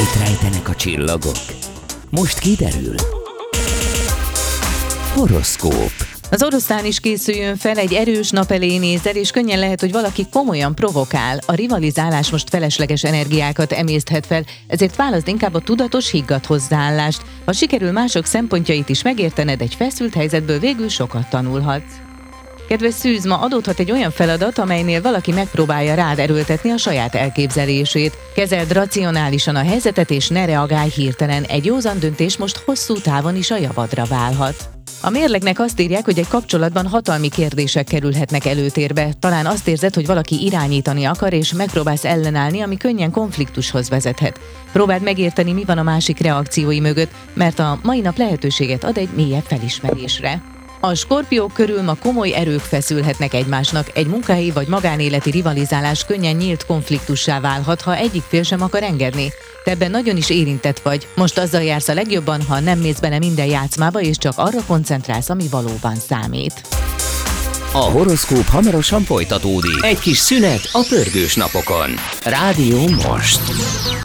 Mit rejtenek a csillagok? Most kiderül. Horoszkóp. Az oroszlán is készüljön fel, egy erős nap elé nézel, és könnyen lehet, hogy valaki komolyan provokál. A rivalizálás most felesleges energiákat emészthet fel, ezért válaszd inkább a tudatos, higgadt hozzáállást. Ha sikerül mások szempontjait is megértened, egy feszült helyzetből végül sokat tanulhatsz. Kedves Szűz, ma adódhat egy olyan feladat, amelynél valaki megpróbálja rád erőltetni a saját elképzelését. Kezeld racionálisan a helyzetet, és ne reagálj hirtelen. Egy józan döntés most hosszú távon is a javadra válhat. A mérlegnek azt írják, hogy egy kapcsolatban hatalmi kérdések kerülhetnek előtérbe. Talán azt érzed, hogy valaki irányítani akar, és megpróbálsz ellenállni, ami könnyen konfliktushoz vezethet. Próbáld megérteni, mi van a másik reakciói mögött, mert a mai nap lehetőséget ad egy mélyebb felismerésre. A skorpiók körül ma komoly erők feszülhetnek egymásnak, egy munkahelyi vagy magánéleti rivalizálás könnyen nyílt konfliktussá válhat, ha egyik fél sem akar engedni. Te ebben nagyon is érintett vagy. Most azzal jársz a legjobban, ha nem mész bele minden játszmába, és csak arra koncentrálsz, ami valóban számít. A horoszkóp hamarosan folytatódik. Egy kis szünet a pörgős napokon. Rádió Most.